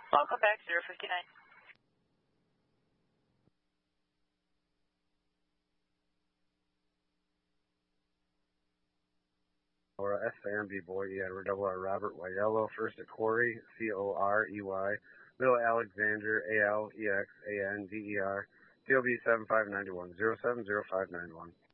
Welcome back, 059. Laura, SIMB Boy, Edward, Double R, Robert, Y, Yellow, first at Corey, COREY, middle Alexander, ALEXANDER, TOB 7591, 070591.